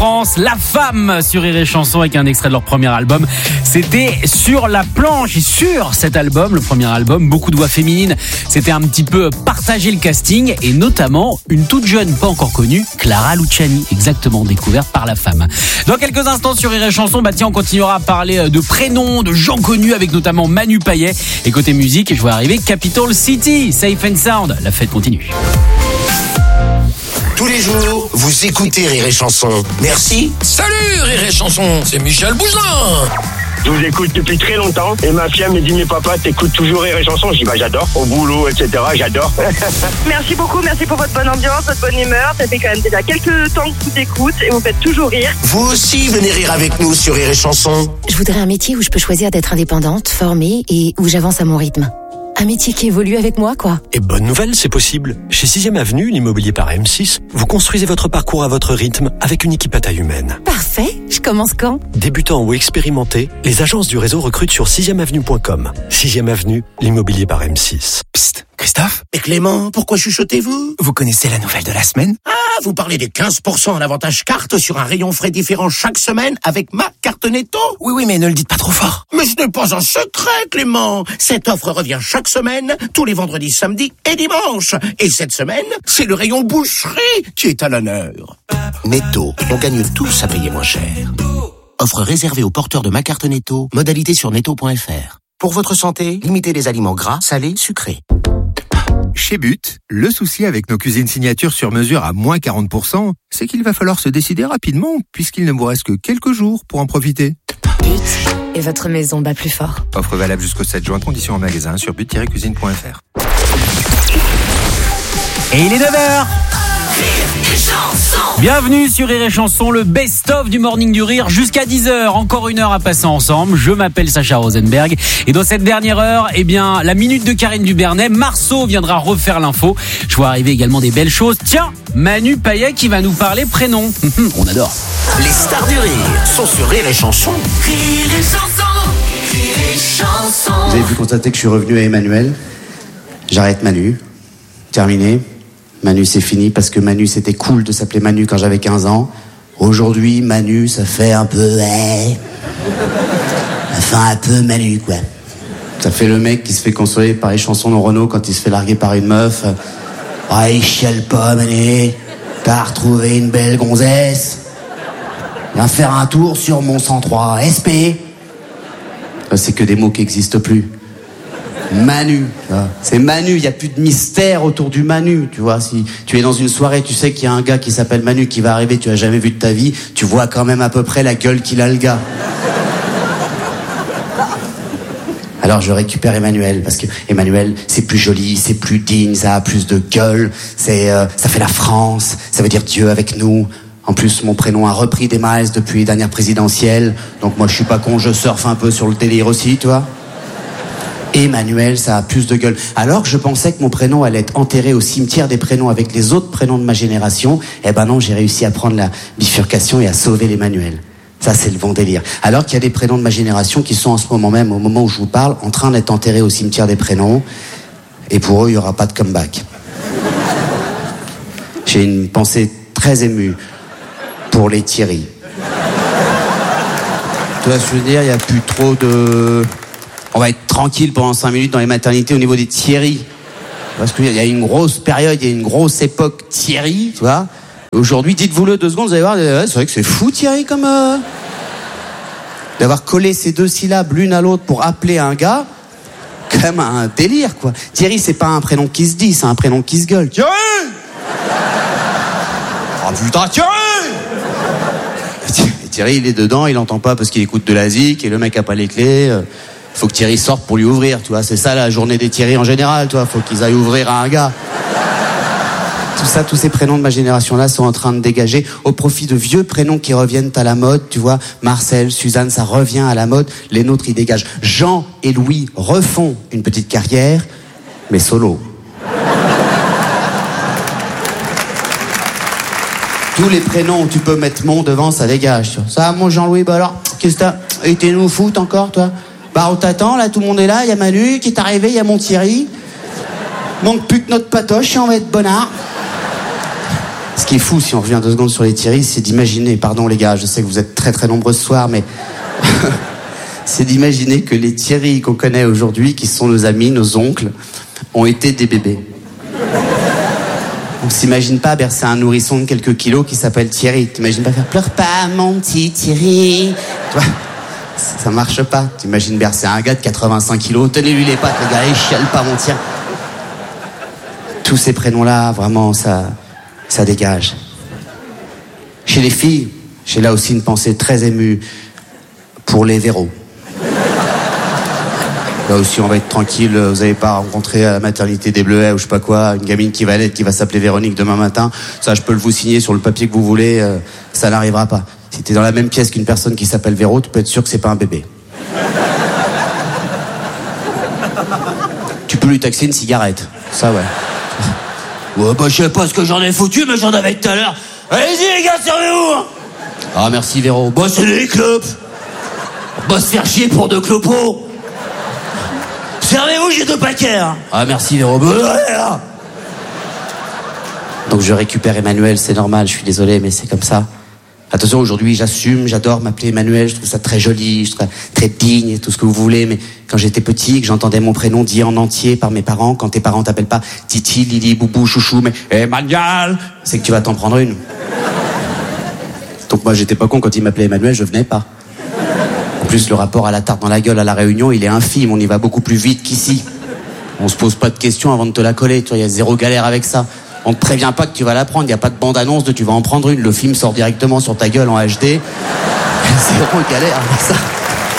France, La Femme sur Rire et Chanson avec un extrait de leur premier album. C'était Sur la planche, et sur cet album, le premier album, beaucoup de voix féminines. C'était un petit peu partager le casting, et notamment une toute jeune, pas encore connue, Clara Luciani, exactement découverte par La Femme. Dans quelques instants sur Rire et Chanson, on continuera à parler de prénoms, de gens connus, avec notamment Manu Payet. Et côté musique, je vois arriver Capital City, Safe and Sound. La fête continue. Tous les jours, vous écoutez Rire et Chanson. Merci. Salut Rire et Chanson, c'est Michel Bougelin. Je vous écoute depuis très longtemps et ma fille me dit mais papa t'écoutes toujours Rire et Chanson. Je dis bah j'adore, au boulot etc, j'adore. Merci beaucoup, merci pour votre bonne ambiance, votre bonne humeur. Ça fait quand même déjà quelques temps que je vous écoute et vous faites toujours rire. Vous aussi venez rire avec nous sur Rire et Chanson. Je voudrais un métier où je peux choisir d'être indépendante, formée et où j'avance à mon rythme. Un métier qui évolue avec moi, quoi. Et bonne nouvelle, c'est possible. Chez 6ème Avenue, l'immobilier par M6, vous construisez votre parcours à votre rythme avec une équipe à taille humaine. Parfait. Je commence quand ? Débutants ou expérimentés, les agences du réseau recrutent sur 6emeavenue.com. 6ème Avenue, l'immobilier par M6. Psst, Christophe ? Et Clément, pourquoi chuchotez-vous ? Vous connaissez la nouvelle de la semaine ? Ah, vous parlez des 15% en avantage carte sur un rayon frais différent chaque semaine avec ma carte Netto ? Oui, mais ne le dites pas trop fort. Mais ce n'est pas un secret, Clément. Cette offre revient chaque semaine, tous les vendredis, samedis et dimanches. Et cette semaine, c'est le rayon boucherie qui est à l'honneur. Netto, on gagne tous à payer moins cher. Offre réservée aux porteurs de ma carte Netto, modalité sur netto.fr. Pour votre santé, limitez les aliments gras, salés, sucrés. Chez But, le souci avec nos cuisines signatures sur mesure à moins 40%, c'est qu'il va falloir se décider rapidement, puisqu'il ne vous reste que quelques jours pour en profiter. But et votre maison bat plus fort. Offre valable jusqu'au 7 juin, conditions en magasin sur but-cuisine.fr. Et il est 9h. Bienvenue sur Rire et Chanson, le best-of du Morning du Rire jusqu'à 10h. Encore une heure à passer ensemble. Je m'appelle Sacha Rosenberg. Et dans cette dernière heure, la minute de Karine Dubernet, Marceau viendra refaire l'info. Je vois arriver également des belles choses. Tiens, Manu Payet qui va nous parler prénom. On adore. Les stars du rire sont sur Rire et Chanson. Rire et Chanson, Rire et Chanson. Vous avez pu constater que je suis revenu à Emmanuel. J'arrête Manu. Terminé. Manu, c'est fini, parce que Manu, c'était cool de s'appeler Manu quand j'avais 15 ans. Aujourd'hui, Manu, ça fait un peu... Enfin, un peu Manu, quoi. Ça fait le mec qui se fait consoler par les chansons de Renaud quand il se fait larguer par une meuf. Ah, il chiale pas, Manu. T'as retrouvé une belle gonzesse. Viens faire un tour sur mon 103 SP. C'est que des mots qui n'existent plus. Manu, c'est Manu, il n'y a plus de mystère autour du Manu, tu vois. Si tu es dans une soirée, tu sais qu'il y a un gars qui s'appelle Manu qui va arriver, tu l'as jamais vu de ta vie, tu vois quand même à peu près la gueule qu'il a, le gars. Alors je récupère Emmanuel, parce que Emmanuel, c'est plus joli, c'est plus digne, ça a plus de gueule, ça fait la France, ça veut dire Dieu avec nous. En plus, mon prénom a repris des miles depuis les dernières présidentielles, donc moi je suis pas con, je surfe un peu sur le délire aussi, tu vois. Emmanuel, ça a plus de gueule. Alors que je pensais que mon prénom allait être enterré au cimetière des prénoms avec les autres prénoms de ma génération, eh ben non, j'ai réussi à prendre la bifurcation et à sauver l'Emmanuel. Ça, c'est le bon délire. Alors qu'il y a des prénoms de ma génération qui sont en ce moment même, au moment où je vous parle, en train d'être enterrés au cimetière des prénoms. Et pour eux, il n'y aura pas de comeback. J'ai une pensée très émue pour les Thierry. Tu vois ce que je veux dire, il n'y a plus trop de... On va être tranquille pendant 5 minutes dans les maternités au niveau des Thierry. Parce qu'il y a une grosse période, il y a une grosse époque Thierry, tu vois. Aujourd'hui, dites-vous-le 2 secondes, vous allez voir, c'est vrai que c'est fou Thierry comme... D'avoir collé ces 2 syllabes l'une à l'autre pour appeler un gars, quand même un délire, quoi. Thierry, c'est pas un prénom qui se dit, c'est un prénom qui se gueule. Thierry! Oh putain, Thierry! Et Thierry, il est dedans, il entend pas parce qu'il écoute de la zik, et le mec a pas les clés... Faut que Thierry sorte pour lui ouvrir, tu vois. C'est ça la journée des Thierry en général, tu vois. Faut qu'ils aillent ouvrir à un gars. Tout ça, tous ces prénoms de ma génération-là sont en train de dégager au profit de vieux prénoms qui reviennent à la mode, tu vois. Marcel, Suzanne, ça revient à la mode. Les nôtres, ils dégagent. Jean et Louis refont une petite carrière, mais solo. Tous les prénoms où tu peux mettre mon devant, ça dégage, tu vois. Ça, mon Jean-Louis, bah alors, qu'est-ce que t'as? Et t'es nous foot encore, toi? Bah on t'attend, là tout le monde est là, il y a Manu qui est arrivé, il y a mon Thierry. Manque plus que notre patoche et on va être bonnard. Ce qui est fou, si on revient 2 secondes sur les Thierry, c'est d'imaginer, pardon les gars, je sais que vous êtes très très nombreux ce soir, mais c'est d'imaginer que les Thierry qu'on connaît aujourd'hui, qui sont nos amis, nos oncles, ont été des bébés. On s'imagine pas bercer un nourrisson de quelques kilos qui s'appelle Thierry. T'imagines pas faire « Pleure pas, mon petit Thierry ». Tu vois, ça marche pas. T'imagines bercer un gars de 85 kilos. Tenez-lui les pattes, le gars, il chiale pas, mon Thierry. Tous ces prénoms-là, vraiment, ça dégage. Chez les filles, j'ai là aussi une pensée très émue pour les Véro. Là aussi, on va être tranquille. Vous n'allez pas rencontrer à la maternité des Bleuets ou je sais pas quoi, une gamine qui va naître, qui va s'appeler Véronique demain matin. Ça, je peux le vous signer sur le papier que vous voulez. Ça n'arrivera pas. Si t'es dans la même pièce qu'une personne qui s'appelle Véro, tu peux être sûr que c'est pas un bébé. Tu peux lui taxer une cigarette. Ça, ouais. Ouais, bah, je sais pas ce que j'en ai foutu, mais j'en avais tout à l'heure. Allez-y, les gars, servez-vous. Ah, merci, Véro. Bah, c'est des clopes. On va se faire chier pour 2 clopos. Servez-vous, j'ai 2 paquets. Hein. Ah, merci, Véro. Donc, je récupère Emmanuel, c'est normal, je suis désolé, mais c'est comme ça. Attention, aujourd'hui, j'assume, j'adore m'appeler Emmanuel, je trouve ça très joli, je trouve ça très digne, tout ce que vous voulez, mais quand j'étais petit, que j'entendais mon prénom dit en entier par mes parents, quand tes parents t'appellent pas Titi, Lili, Boubou, Chouchou, mais Emmanuel, c'est que tu vas t'en prendre une. Donc moi, j'étais pas con, quand il m'appelait Emmanuel, je venais pas. En plus, le rapport à la tarte dans la gueule à la Réunion, il est infime, on y va beaucoup plus vite qu'ici. On se pose pas de questions avant de te la coller, tu vois, il y a 0 galère avec ça. On te prévient pas que tu vas la prendre, il y a pas de bande-annonce de tu vas en prendre une, le film sort directement sur ta gueule en HD. 0 galère avec ça.